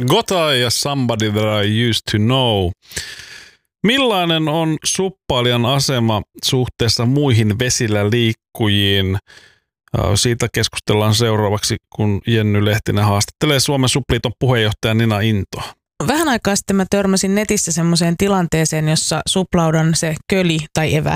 Gotye ja Somebody That I Used to Know. Millainen on suppailijan asema suhteessa muihin vesillä liikkujiin? Siitä keskustellaan seuraavaksi, kun Jenny Lehtinen haastattelee Suomen Supliiton puheenjohtaja Nina Intoa. Vähän aikaa sitten mä törmäsin netissä semmoiseen tilanteeseen, jossa suplaudan se köli tai evä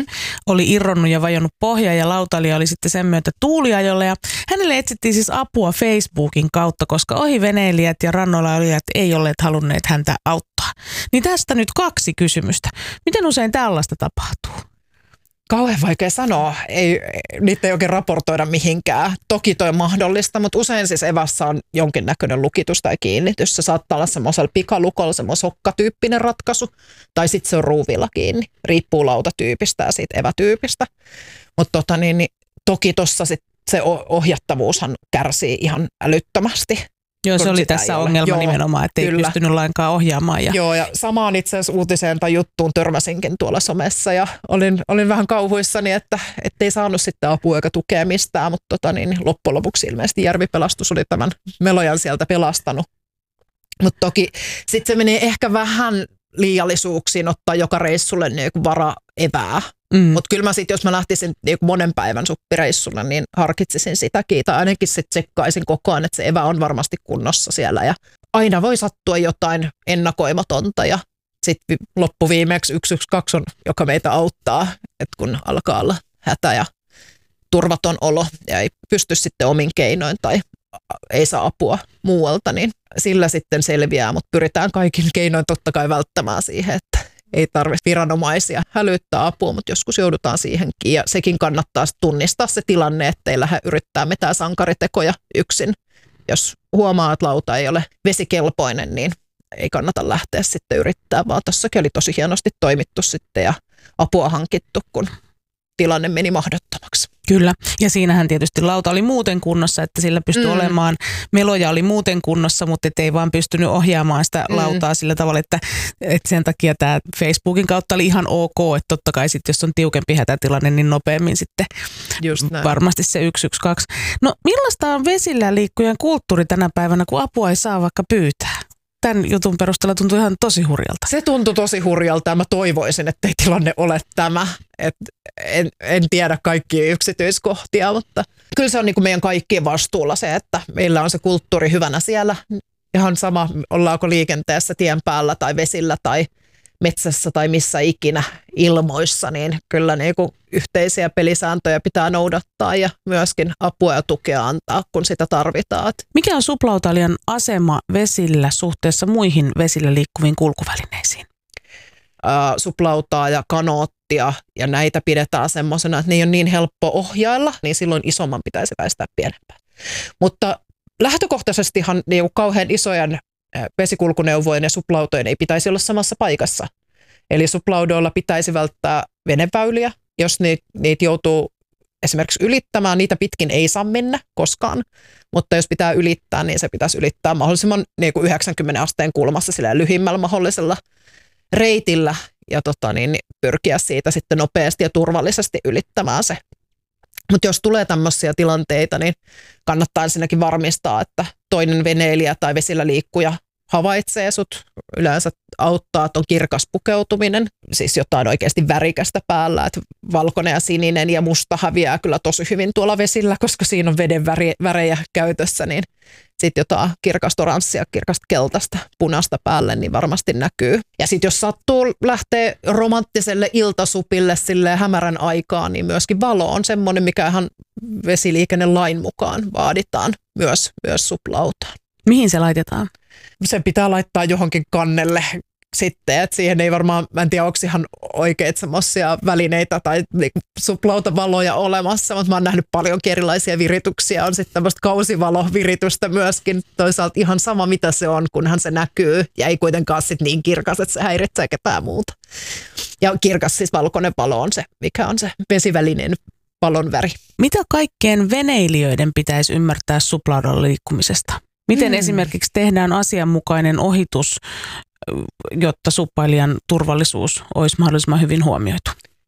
oli irronnut ja vajonnut pohjaan ja lautailija oli sitten sen myötä tuuliajolla. Ja hänelle etsittiin siis apua Facebookin kautta, koska ohiveneilijät ja rannoilla olijat ei olleet halunneet häntä auttaa. Niin tästä nyt 2 kysymystä. Miten usein tällaista tapahtuu? Kauhean vaikea sanoa. Niitä ei oikein raportoida mihinkään. Toki toi on mahdollista, mutta usein siis evässä on jonkinnäköinen lukitus tai kiinnitys. Se saattaa olla semmoisella pikalukolla semmoisen hokkatyyppinen ratkaisu, tai sitten se on ruuvilla kiinni. Riippuu lautatyypistä ja siitä evätyypistä. Mutta toki tuossa se ohjattavuushan kärsii ihan älyttömästi. Joo, se oli tässä ongelma nimenomaan, että ei pystynyt lainkaan ohjaamaan. Joo, ja samaan itse asiassa uutiseen tai juttuun törmäsinkin tuolla somessa ja olin vähän kauhuissani, että ei saanut sitten apua eikä tukea mistään, mutta loppujen lopuksi ilmeisesti Järvipelastus oli tämän melojan sieltä pelastanut. Mutta toki sitten se menee ehkä vähän liiallisuuksiin ottaa joka reissulle niin varaevää. Mutta kyllä mä sitten, jos mä lähtisin niin monen päivän suppireissulle, niin harkitsisin sitäkin. Tai ainakin sitten tsekkaisin koko ajan, että se evä on varmasti kunnossa siellä. Ja aina voi sattua jotain ennakoimatonta. Ja sitten loppuviimeksi 112 on, joka meitä auttaa, että kun alkaa olla hätä ja turvaton olo ja ei pysty sitten omin keinoin tai ei saa apua muualta, niin sillä sitten selviää. Mutta pyritään kaikin keinoin totta kai välttämään siihen, että ei tarvitse viranomaisia hälyttää apua, mutta joskus joudutaan siihenkin. Ja sekin kannattaa tunnistaa se tilanne, ettei lähde yrittää mitään sankaritekoja yksin. Jos huomaa, että lauta ei ole vesikelpoinen, niin ei kannata lähteä sitten yrittää, vaan tossakin oli tosi hienosti toimittu sitten ja apua hankittu, kun tilanne meni mahdottomaksi. Kyllä, ja siinähän tietysti lauta oli muuten kunnossa, että sillä pystyi olemaan, meloja oli muuten kunnossa, mutta ei vaan pystynyt ohjaamaan sitä lautaa sillä tavalla, että sen takia tämä Facebookin kautta oli ihan ok, että totta kai sitten, jos on tiukempi hätätilanne, niin nopeammin sitten varmasti se 112. No millaista on vesillä liikkujan kulttuuri tänä päivänä, kun apua ei saa vaikka pyytää? Tämän jutun perusteella tuntui ihan tosi hurjalta. Se tuntui tosi hurjalta ja mä toivoisin, että ei tilanne ole tämä. En tiedä kaikkia yksityiskohtia, mutta kyllä se on niin kuin meidän kaikkien vastuulla se, että meillä on se kulttuuri hyvänä siellä. Ihan sama, ollaanko liikenteessä tien päällä tai vesillä tai metsässä tai missä ikinä ilmoissa, niin kyllä niin kuin yhteisiä pelisääntöjä pitää noudattaa ja myöskin apua ja tukea antaa, kun sitä tarvitaan. Mikä on suplautailijan asema vesillä suhteessa muihin vesillä liikkuviin kulkuvälineisiin? Suplautaa ja kanoottia ja näitä pidetään semmoisena, että ne ei ole niin helppo ohjailla, niin silloin isomman pitäisi väistää pienempään. Mutta lähtökohtaisestihan niin kauhean isojen vesikulkuneuvojen ja suplautojen ei pitäisi olla samassa paikassa. Eli suplaudoilla pitäisi välttää veneväyliä, jos niitä joutuu esimerkiksi ylittämään, niitä pitkin ei saa mennä koskaan, mutta jos pitää ylittää, niin se pitäisi ylittää mahdollisimman niin kuin 90 asteen kulmassa sillä lyhimmällä mahdollisella reitillä ja pyrkiä siitä sitten nopeasti ja turvallisesti ylittämään se. Mutta jos tulee tämmöisiä tilanteita, niin kannattaa ensinnäkin varmistaa, että toinen veneilijä tai vesillä liikkuja havaitsee sut. Yleensä auttaa, että on kirkas pukeutuminen, siis jotain oikeasti värikästä päällä, että valkoinen ja sininen ja musta häviää kyllä tosi hyvin tuolla vesillä, koska siinä on veden värejä käytössä, niin sitten jotain kirkasta oranssia, kirkasta keltaista, punaista päälle, niin varmasti näkyy. Ja sitten jos sattuu lähteä romanttiselle iltasupille silleen hämärän aikaan, niin myöskin valo on semmoinen, mikä ihan vesiliikennelain mukaan vaaditaan myös suplautaan. Mihin se laitetaan? Se pitää laittaa johonkin kannelle sitten, että siihen ei varmaan, mä en tiedä, onko ihan oikeita semmoisia välineitä tai suplautavaloja olemassa, mutta mä oon nähnyt paljon erilaisia virityksiä, on sitten tämmöistä kausivaloviritystä myöskin, toisaalta ihan sama mitä se on, kunhan se näkyy ja ei kuitenkaan sitten niin kirkas, että se häiritsee ketään muuta. Ja kirkas siis valkoinen valo on se, mikä on se vesivälineen valon väri. Mitä kaikkien veneilijöiden pitäisi ymmärtää suplaudalla liikkumisesta? Miten esimerkiksi tehdään asianmukainen ohitus, jotta suppailijan turvallisuus olisi mahdollisimman hyvin huomioitu?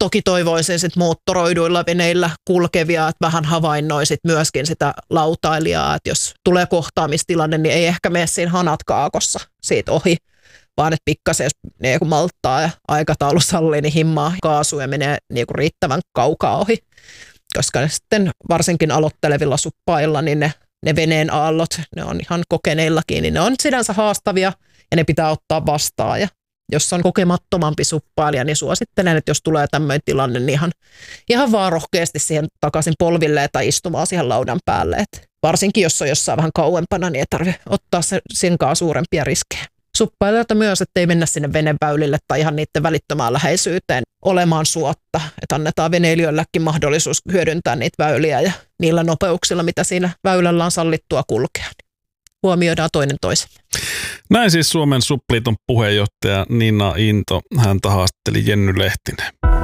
toki toivoisin sit moottoroiduilla veneillä kulkevia, että vähän havainnoisit myöskin sitä lautailijaa, että jos tulee kohtaamistilanne, niin ei ehkä mene siinä hanat kaakossa siitä ohi, vaan että pikkasen, jos ne malttaa ja aikataulu sallii, niin himmaa kaasua ja menee niin kuin riittävän kaukaa ohi. Koska ne sitten varsinkin aloittelevilla suppailla, niin ne veneen aallot, ne on ihan kokeneillakin, niin ne on sinänsä haastavia ja ne pitää ottaa vastaan. Ja jos on kokemattomampi suppailija, niin suosittelen, että jos tulee tämmöinen tilanne, niin ihan vaan rohkeasti siihen takaisin polville tai istumaan siihen laudan päälle. Et varsinkin jos on jossain vähän kauempana, niin ei tarvitse ottaa senkaan suurempia riskejä. Suppailijoilta myös, ettei mennä sinne veneväylille tai ihan niiden välittömään läheisyyteen olemaan suotta. Että annetaan veneilijöillekin mahdollisuus hyödyntää niitä väyliä ja niillä nopeuksilla, mitä siinä väylällä on sallittua kulkea. Huomioidaan toinen toisemme. Näin siis Suomen Suppliiton puheenjohtaja Nina Into. Häntä haastatteli Jenny Lehtinen.